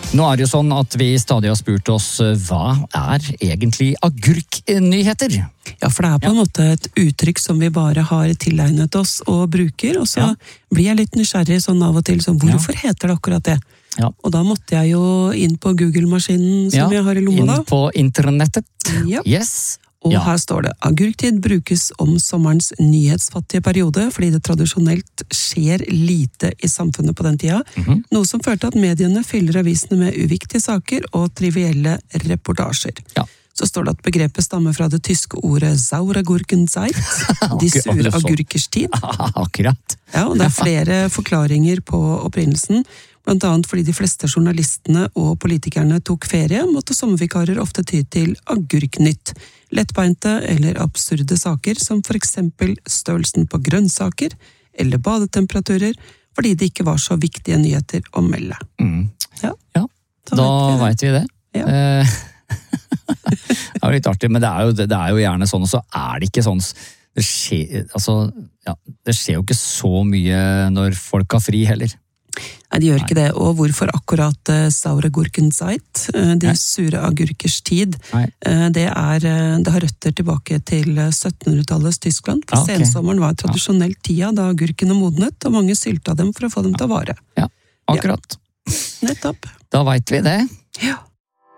Nå det jo sånn at vi stadig har spurt oss, hva egentlig agurknyheter? Ja, for det på en måte et uttrykk som vi bare har tilegnet oss og bruker, og så blir jeg litt nysgjerrig sånn av og til, sånn, hvorfor heter det akkurat det? Ja. Og da måtte jeg jo inn på Google-maskinen som jeg har i lomma da. Inn på internettet. Ja. Yes. Og her står det, agurktid brukes om sommerens nyhetsfattige periode, fordi det tradisjonelt skjer lite i samfunnet på den tida, noe som førte at mediene fyller avisene med uviktige saker og trivielle reportasjer. Ja. Så står det at begrepet stammer fra det tyske ordet Sauragurkenzeit, de sure agurkers tid. Akkurat. Ja, og det flere forklaringer på opprinnelsen, blant annet fordi de fleste journalistene og politikerne tok ferie, måtte sommervikarer ofte ty til agurknytt. Lettbeinte eller absurde saker, som for eksempel størrelsen på grønnsaker eller badetemperaturer, fordi det ikke var så viktige nyheter å melde. Ja, da vet vi det. Ja. Det litt artig, men det jo gjerne sånn, og så det ikke sånn, det skjer jo ikke så mye når folk har fri heller. Nei, de gjør ikke det, og hvorfor akkurat Sauragurkenzeit, de sure agurkers tid, det har røtter tilbake til 1700-tallets Tyskland, for sensommeren var tradisjonelt tida da agurkene modnet, og mange sylta dem for å få dem til å vare. Ja, akkurat. Nettopp. Da vet vi det. Ja.